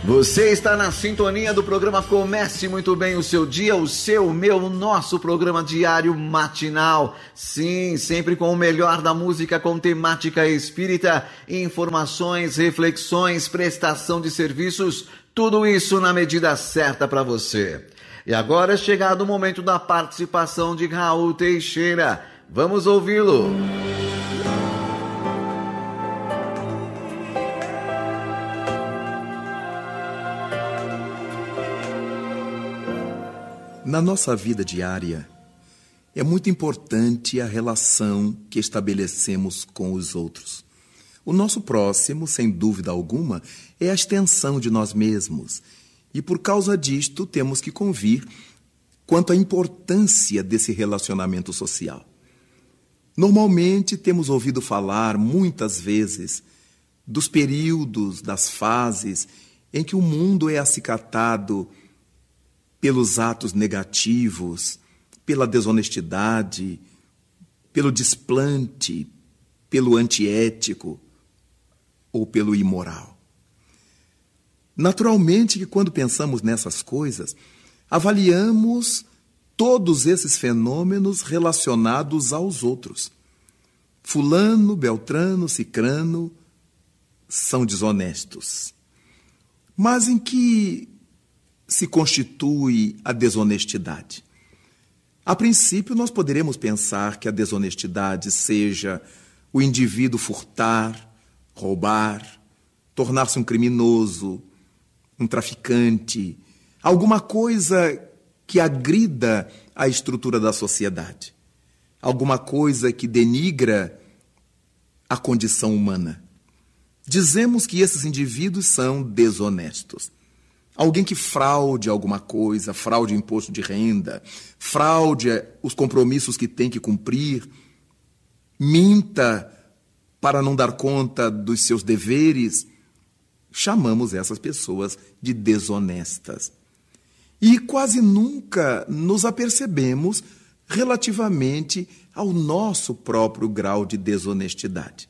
Você está na sintonia do programa Comece Muito Bem o Seu Dia, o seu, o meu, o nosso programa diário matinal. Sim, sempre com o melhor da música com temática espírita, informações, reflexões, prestação de serviços, tudo isso na medida certa para você. E agora é chegado o momento da participação de Raul Teixeira. Vamos ouvi-lo. Na nossa vida diária, é muito importante a relação que estabelecemos com os outros. O nosso próximo, sem dúvida alguma, é a extensão de nós mesmos. E por causa disto, temos que convir quanto à importância desse relacionamento social. Normalmente, temos ouvido falar, muitas vezes, dos períodos, das fases em que o mundo é acicatado pelos atos negativos, pela desonestidade, pelo desplante, pelo antiético ou pelo imoral. Naturalmente que quando pensamos nessas coisas, avaliamos todos esses fenômenos relacionados aos outros. Fulano, Beltrano, Cicrano são desonestos. Mas em que se constitui a desonestidade? A princípio, nós poderemos pensar que a desonestidade seja o indivíduo furtar, roubar, tornar-se um criminoso, um traficante, alguma coisa que agrida a estrutura da sociedade, alguma coisa que denigra a condição humana. Dizemos que esses indivíduos são desonestos. Alguém que fraude alguma coisa, fraude o imposto de renda, fraude os compromissos que tem que cumprir, minta para não dar conta dos seus deveres, chamamos essas pessoas de desonestas. E quase nunca nos apercebemos relativamente ao nosso próprio grau de desonestidade.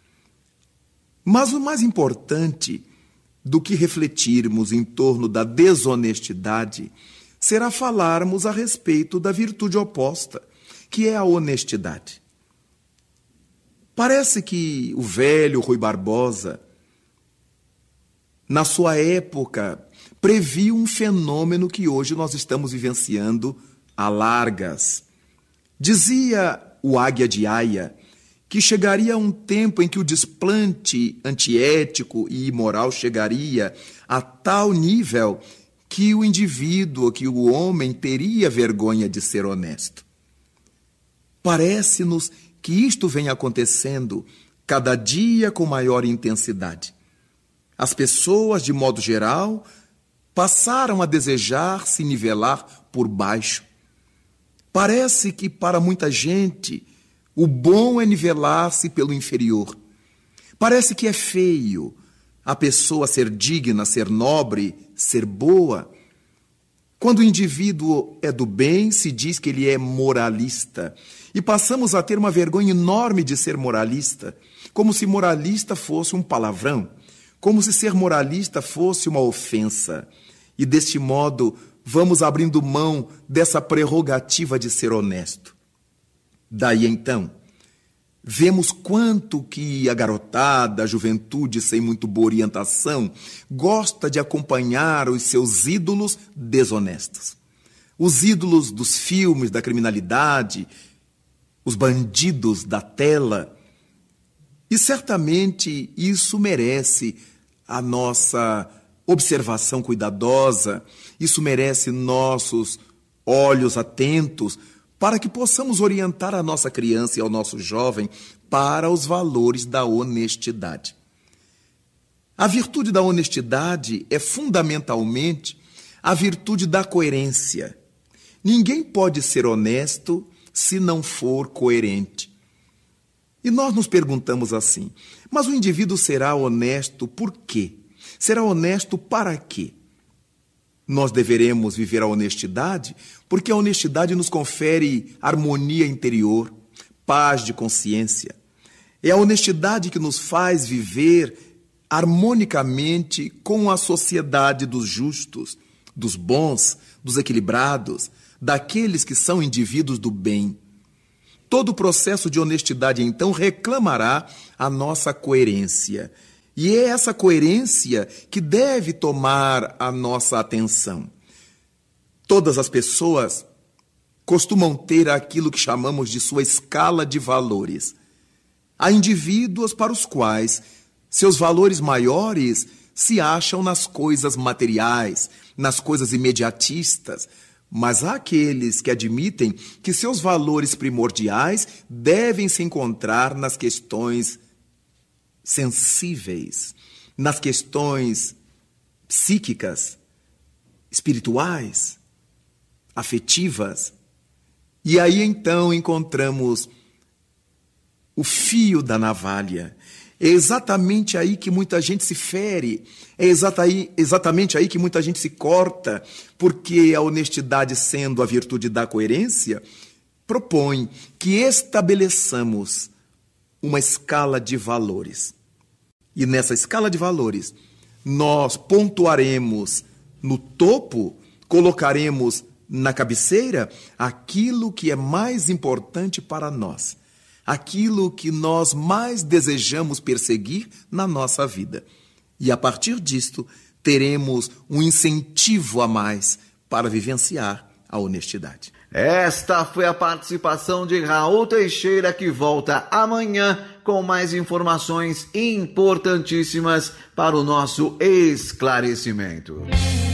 Mas o mais importante do que refletirmos em torno da desonestidade será falarmos a respeito da virtude oposta, que é a honestidade. Parece que o velho Rui Barbosa, na sua época, previu um fenômeno que hoje nós estamos vivenciando a largas. Dizia o Águia de Aia que chegaria um tempo em que o desplante antiético e imoral chegaria a tal nível que o indivíduo, que o homem teria vergonha de ser honesto. Parece-nos que isto vem acontecendo cada dia com maior intensidade. As pessoas, de modo geral, passaram a desejar se nivelar por baixo. Parece que para muita gente o bom é nivelar-se pelo inferior. Parece que é feio a pessoa ser digna, ser nobre, ser boa. Quando o indivíduo é do bem, se diz que ele é moralista. E passamos a ter uma vergonha enorme de ser moralista, como se moralista fosse um palavrão, como se ser moralista fosse uma ofensa. E deste modo, vamos abrindo mão dessa prerrogativa de ser honesto. Daí então, vemos quanto que a garotada, a juventude sem muito boa orientação, gosta de acompanhar os seus ídolos desonestos. Os ídolos dos filmes, da criminalidade, os bandidos da tela. E certamente isso merece a nossa observação cuidadosa, isso merece nossos olhos atentos, para que possamos orientar a nossa criança e ao nosso jovem para os valores da honestidade. A virtude da honestidade é fundamentalmente a virtude da coerência. Ninguém pode ser honesto se não for coerente. E nós nos perguntamos assim, mas o indivíduo será honesto por quê? Será honesto para quê? Nós deveremos viver a honestidade porque a honestidade nos confere harmonia interior, paz de consciência. É a honestidade que nos faz viver harmonicamente com a sociedade dos justos, dos bons, dos equilibrados, daqueles que são indivíduos do bem. Todo o processo de honestidade, então, reclamará a nossa coerência. E é essa coerência que deve tomar a nossa atenção. Todas as pessoas costumam ter aquilo que chamamos de sua escala de valores. Há indivíduos para os quais seus valores maiores se acham nas coisas materiais, nas coisas imediatistas, mas há aqueles que admitem que seus valores primordiais devem se encontrar nas questões sensíveis, nas questões psíquicas, espirituais, afetivas. E aí então encontramos o fio da navalha. É exatamente aí que muita gente se fere, é exatamente aí que muita gente se corta, porque a honestidade, sendo a virtude da coerência, propõe que estabeleçamos uma escala de valores. E nessa escala de valores, nós pontuaremos no topo, colocaremos na cabeceira aquilo que é mais importante para nós, aquilo que nós mais desejamos perseguir na nossa vida. E a partir disto, teremos um incentivo a mais para vivenciar a honestidade. Esta foi a participação de Raul Teixeira, que volta amanhã com mais informações importantíssimas para o nosso esclarecimento.